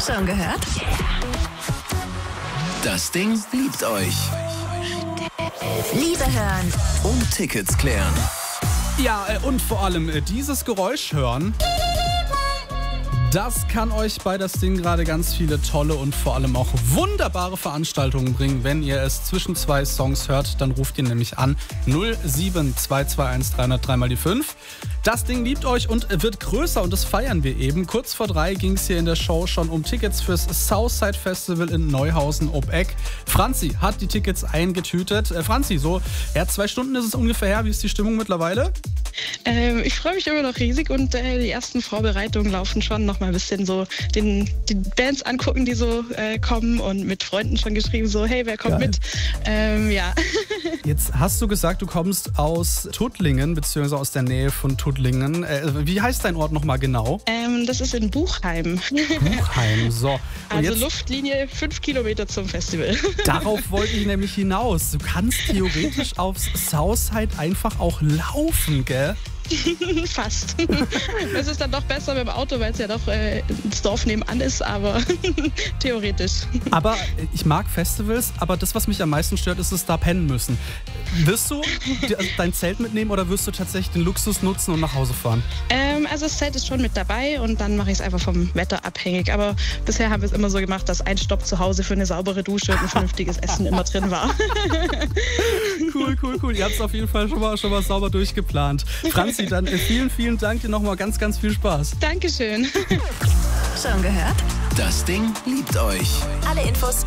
Schon gehört? Das Ding liebt euch. Liebe hören. Und Tickets klären. Ja, und vor allem dieses Geräusch hören. Das kann euch bei das Ding gerade ganz viele tolle und vor allem auch wunderbare Veranstaltungen bringen. Wenn ihr es zwischen zwei Songs hört, dann ruft ihr nämlich an 07221 303 mal die 5. Das Ding liebt euch und wird größer und das feiern wir eben. Kurz vor 3 ging es hier in der Show schon um Tickets fürs Southside Festival in Neuhausen ob Eck. Franzi hat die Tickets eingetütet. Franzi, so 2 Stunden ist es ungefähr her. Wie ist die Stimmung mittlerweile? Ich freue mich immer noch riesig und die ersten Vorbereitungen laufen schon. Noch mal ein bisschen so die Bands angucken, die so kommen und mit Freunden schon geschrieben so, hey, wer kommt mit? Ja. Jetzt hast du gesagt, du kommst aus Tuttlingen, beziehungsweise aus der Nähe von Tuttlingen. Wie heißt dein Ort nochmal genau? Das ist in Buchheim. Buchheim, so. Und Also jetzt, Luftlinie 5 Kilometer zum Festival. darauf wollte ich nämlich hinaus. Du kannst theoretisch aufs Southside einfach auch laufen, gell? Fast. Es ist dann doch besser mit dem Auto, weil es ja doch das Dorf nebenan ist, aber theoretisch. Aber ich mag Festivals, aber das, was mich am meisten stört, ist es da pennen müssen. Wirst du dein Zelt mitnehmen oder wirst du tatsächlich den Luxus nutzen und nach Hause fahren? Also das Zelt ist schon mit dabei und dann mache ich es einfach vom Wetter abhängig. Aber bisher haben wir es immer so gemacht, dass ein Stopp zu Hause für eine saubere Dusche und ein vernünftiges Essen immer drin war. Cool. Ihr habt es auf jeden Fall schon mal sauber durchgeplant. Franzi, dann vielen Dank dir nochmal, ganz viel Spaß. Dankeschön. Schon gehört? Das Ding liebt euch. Alle Infos